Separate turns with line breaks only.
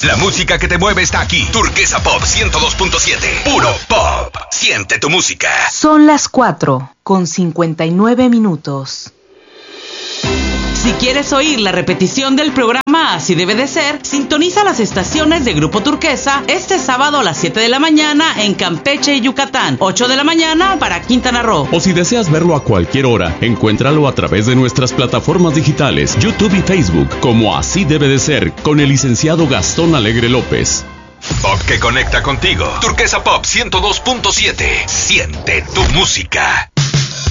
La música que te mueve está aquí. Turquesa Pop 102.7. Puro pop. Siente tu música.
Son las 4:59.
Si quieres oír la repetición del programa Así Debe de Ser, sintoniza las estaciones de Grupo Turquesa este sábado a las 7 de la mañana en Campeche y Yucatán, 8 de la mañana para Quintana Roo.
O si deseas verlo a cualquier hora, encuéntralo a través de nuestras plataformas digitales, YouTube y Facebook, como Así Debe de Ser, con el licenciado Gastón Alegre López.
Pop que conecta contigo. Turquesa Pop 102.7. Siente tu música.